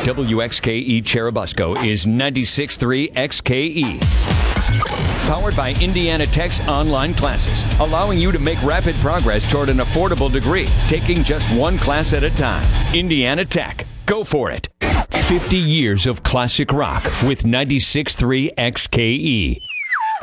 WXKE Cherubusco is 96.3 XKE. Powered by Indiana Tech's online classes, allowing you to make rapid progress toward an affordable degree, taking just one class at a time. Indiana Tech. Go for it. 50 years of classic rock with 96.3 XKE.